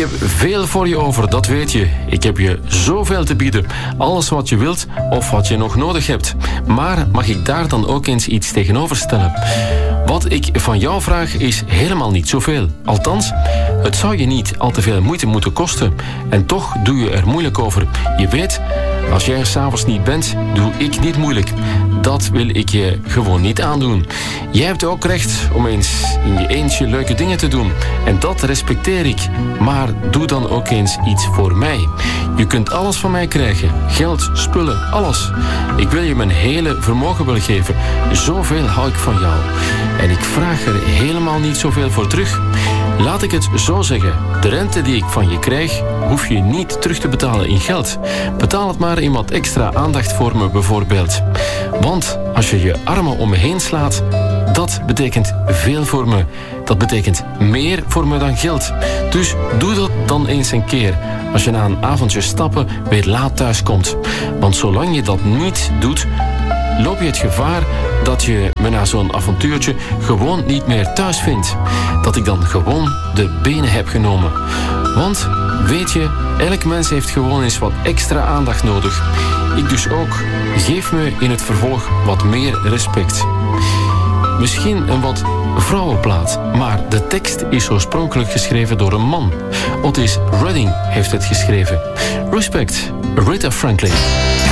heb veel voor je over, dat weet je. Ik heb je zoveel te bieden. Alles wat je wilt of wat je nog nodig hebt. Maar mag ik daar dan ook eens iets tegenover stellen? Wat ik van jou vraag is helemaal niet zoveel. Althans, het zou je niet al te veel moeite moeten kosten. En toch doe je er moeilijk over. Je weet, als jij er 's avonds niet bent, doe ik niet moeilijk. Dat wil ik je gewoon niet aandoen. Jij hebt ook recht om eens in je eentje leuke dingen te doen. En dat respecteer ik. Maar doe dan ook eens iets voor mij. Je kunt alles van mij krijgen. Geld, spullen, alles. Ik wil je mijn hele vermogen willen geven. Zoveel hou ik van jou. En ik vraag er helemaal niet zoveel voor terug. Laat ik het zo zeggen. De rente die ik van je krijg, hoef je niet terug te betalen in geld. Betaal het maar in wat extra aandacht voor me bijvoorbeeld. Want als je je armen om me heen slaat, dat betekent veel voor me. Dat betekent meer voor me dan geld. Dus doe dat dan eens een keer. Als je na een avondje stappen weer laat thuis komt. Want zolang je dat niet doet, loop je het gevaar dat je me na zo'n avontuurtje gewoon niet meer thuis vindt. Dat ik dan gewoon de benen heb genomen. Want, weet je, elk mens heeft gewoon eens wat extra aandacht nodig. Ik dus ook. Geef me in het vervolg wat meer respect. Misschien een wat vrouwenplaat, maar de tekst is oorspronkelijk geschreven door een man. Otis Redding heeft het geschreven. Respect, Aretha Franklin.